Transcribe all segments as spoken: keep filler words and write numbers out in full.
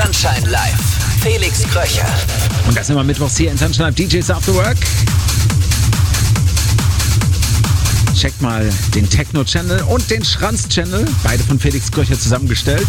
Sunshine Live. Felix Kröcher. Und das immer mittwochs hier in Sunshine Live D Js After Work. Checkt mal den Techno-Channel und den Schranz-Channel. Beide von Felix Kröcher zusammengestellt.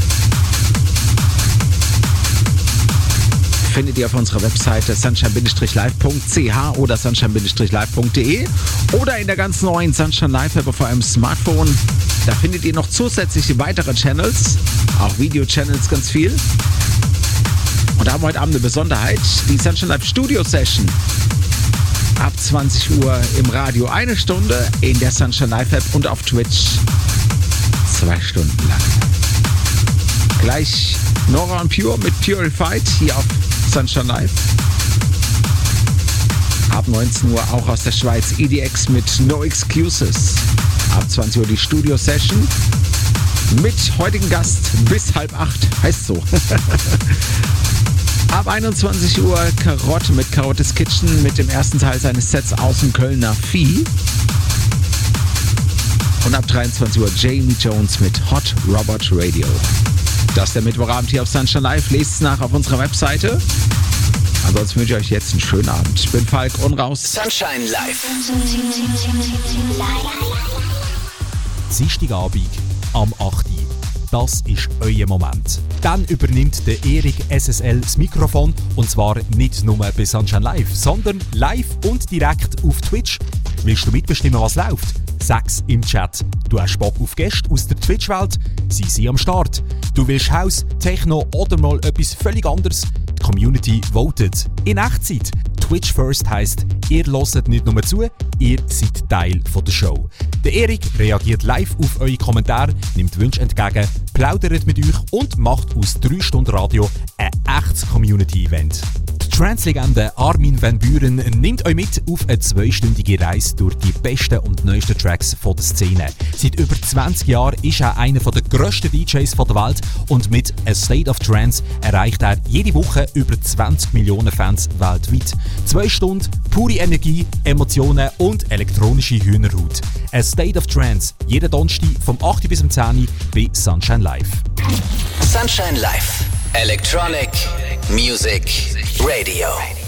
Findet ihr auf unserer Webseite sunshine live punkt c h oder sunshine live punkt d e oder in der ganz neuen Sunshine Live App auf eurem Smartphone. Da findet ihr noch zusätzliche weitere Channels, auch Video-Channels ganz viel. Und da haben wir heute Abend eine Besonderheit, die Sunshine Live Studio Session. Ab zwanzig Uhr im Radio eine Stunde, in der Sunshine Live App und auf Twitch zwei Stunden lang. Gleich Nora und Pure mit Purified hier auf Sunshine Live. Ab neunzehn Uhr auch aus der Schweiz E D X mit No Excuses. Ab zwanzig Uhr die Studio Session mit heutigen Gast bis halb acht, heißt so. Ab einundzwanzig Uhr Karotte mit Karottes Kitchen mit dem ersten Teil seines Sets aus dem Kölner Vieh. Und ab dreiundzwanzig Uhr Jamie Jones mit Hot Robot Radio. Das ist der Mittwochabend hier auf Sunshine Live. Lest es nach auf unserer Webseite. Ansonsten wünsche ich euch jetzt einen schönen Abend. Ich bin Falk und raus. Sunshine Live. Dienstagabend am acht Uhr. Das ist euer Moment. Dann übernimmt der Erik S S L das Mikrofon. Und zwar nicht nur bei Sunshine Live, sondern live und direkt auf Twitch. Willst du mitbestimmen, was läuft? Sag's im Chat. Du hast Bock auf Gäste aus der Twitch-Welt? Sie sind am Start. Du willst House, Techno oder mal etwas völlig anderes? Die Community votet. In Echtzeit. Twitch First heisst, ihr hört nicht nur zu, ihr seid Teil der Show. Der Erik reagiert live auf eure Kommentare, nimmt Wünsche entgegen, plaudert mit euch und macht aus drei Stunden Radio ein echtes Community-Event. Die Trance-Legende Armin van Buuren nimmt euch mit auf eine zweistündige Reise durch die besten und neuesten Tracks von der Szene. Seit über zwanzig Jahren ist er einer der grössten D Js der Welt und mit A State of Trance erreicht er jede Woche über zwanzig Millionen Fans weltweit. Zwei Stunden, pure Energie, Emotionen und elektronische Hühnerhaut. A State of Trance, jeden Donnerstag vom acht bis um zehn Uhr bei Sunshine Live. Sunshine Live. Electronic Music Radio.